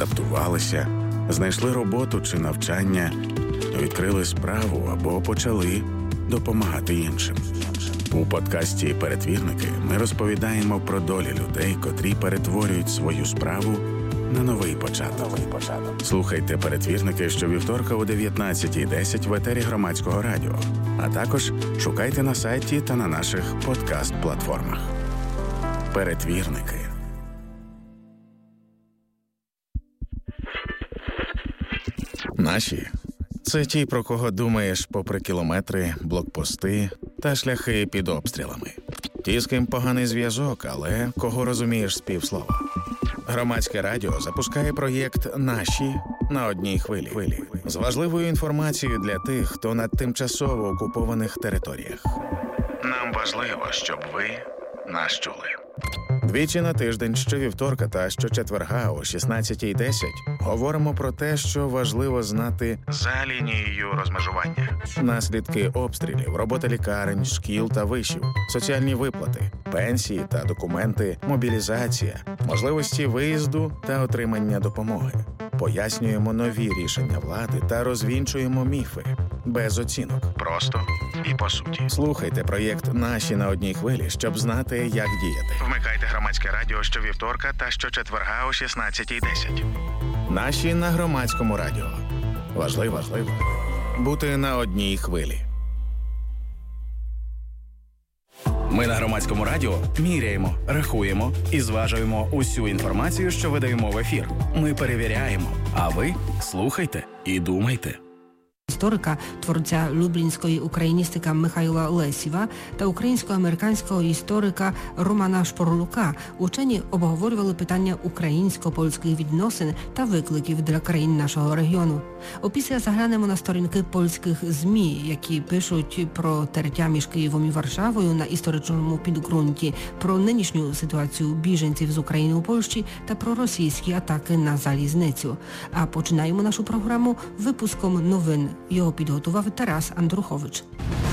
адаптувалися, знайшли роботу чи навчання, відкрили справу або почали допомагати іншим. У подкасті «Перетвірники» ми розповідаємо про долі людей, котрі перетворюють свою справу на новий початок. Слухайте «Перетвірники» щовівторка о 19:10 в етері Громадського радіо, а також шукайте на сайті та на наших подкаст-платформах. «Перетвірники». Наші – це ті, про кого думаєш попри кілометри, блокпости та шляхи під обстрілами. Ті, з ким поганий зв'язок, але кого розумієш з півслова. Громадське радіо запускає проєкт «Наші» на одній хвилі. З важливою інформацією для тих, хто на тимчасово окупованих територіях. Нам важливо, щоб ви нас чули. Двічі на тиждень, щовівторка та щочетверга о 16:10 говоримо про те, що важливо знати за лінією розмежування. Наслідки обстрілів, робота лікарень, шкіл та вишів, соціальні виплати, пенсії та документи, мобілізація, можливості виїзду та отримання допомоги. Пояснюємо нові рішення влади та розвінчуємо міфи. Без оцінок. Просто і по суті. Слухайте проєкт «Наші» на одній хвилі, щоб знати, як діяти. Вмикайте Громадське радіо щовівторка та щочетверга о 16:10. «Наші» на Громадському радіо. Важливо бути на одній хвилі. Ми на Громадському радіо міряємо, рахуємо і зважуємо усю інформацію, що видаємо в ефір. Ми перевіряємо, а ви слухайте і думайте. Історика, творця люблінської україністики Михайла Лесєва та українсько-американського історика Романа Шпорлука учені обговорювали питання українсько-польських відносин та викликів для країн нашого регіону. Опісля заглянемо на сторінки польських ЗМІ, які пишуть про тертя між Києвом і Варшавою на історичному підґрунті, про нинішню ситуацію біженців з України у Польщі та про російські атаки на залізницю. А починаємо нашу програму випуском новин. Його підготував Тарас Андрухович.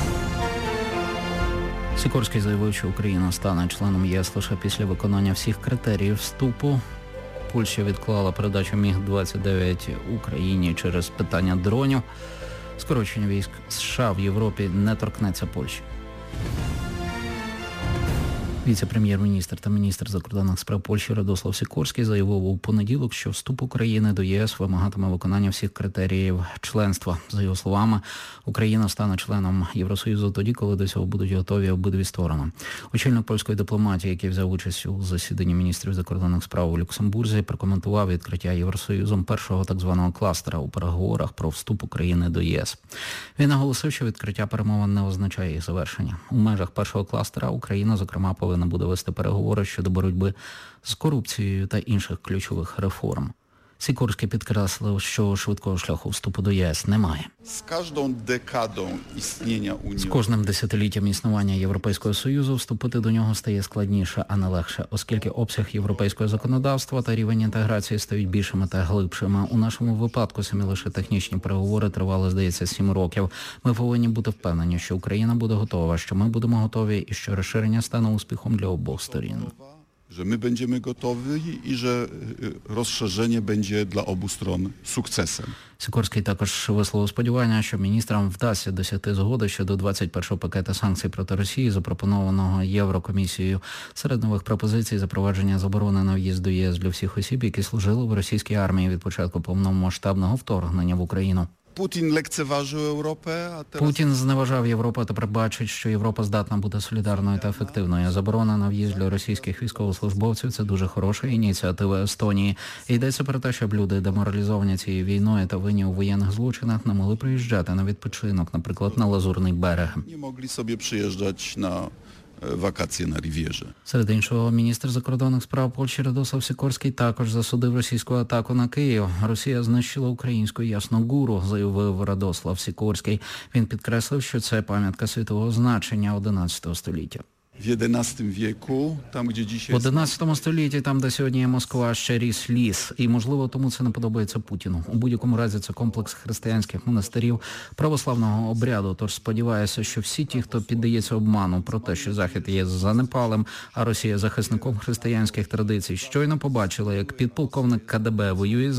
Сікорський заявив, що Україна стане членом ЄС лише після виконання всіх критеріїв вступу. Польща відклала передачу Міг-29 Україні через питання дронів. Скорочення військ США в Європі не торкнеться Польщі. Віце-прем'єр-міністр та міністр закордонних справ Польщі Радослав Сікорський заявив у понеділок, що вступ України до єС вимагатиме виконання всіх критеріїв членства. За його словами, Україна стане членом Євросоюзу тоді, коли до цього будуть готові обидві сторони. Очільник польської дипломатії, який взяв участь у засіданні міністрів закордонних справ у Люксембурзі, прокоментував відкриття Євросоюзом першого так званого кластера у переговорах про вступ України до ЄС. Він наголосив, що відкриття перемовин не означає їх завершення. У межах першого кластера Україна, зокрема, повинна буде вести переговори щодо боротьби з корупцією та інших ключових реформ. Сікорський підкреслив, що швидкого шляху вступу до ЄС немає. З кожним десятиліттям існування Європейського Союзу вступити до нього стає складніше, а не легше, оскільки обсяг європейського законодавства та рівень інтеграції стають більшими та глибшими. У нашому випадку самі лише технічні переговори тривали, здається, 7 років. Ми повинні бути впевнені, що Україна буде готова, що ми будемо готові і що розширення стане успіхом для обох сторін. Że my będziemy gotowi i że rozszerzenie będzie dla obu stron sukcesem. Сікорський також висловив сподівання, що міністрам вдасться досягти згоди щодо 21-го пакета санкцій проти Росії, запропонованого Єврокомісією. Серед нових пропозицій запровадження заборони на в'їзд до ЄС для всіх осіб, які служили в російській армії від початку повномасштабного вторгнення в Україну. Путін зневажав Європу, а тепер бачить, що Європа здатна бути солідарною та ефективною. Заборона на в'їзд для російських військовослужбовців – це дуже хороша ініціатива Естонії. І йдеться про те, щоб люди, деморалізовані цією війною та винні у воєнних злочинах, не могли приїжджати на відпочинок, наприклад, на Лазурний берег. Не могли собі приїжджати на вакації на Рів'єрі. Серед іншого, міністр закордонних справ Польщі Радослав Сікорський також засудив російську атаку на Київ. Росія знищила українську Ясну Гуру, заявив Радослав Сікорський. Він підкреслив, що це пам'ятка світового значення XI століття. В 11 віку, там, де dzisiaj... В 11 столітті, там, де сьогодні є Москва, ще ріс ліс. І, можливо, тому це не подобається Путіну. У будь-якому разі це комплекс християнських монастирів православного обряду. Тож сподіваюся, що всі ті, хто піддається обману про те, що Захід є занепалим, а Росія захисником християнських традицій, щойно побачили, як підполковник КДБ воює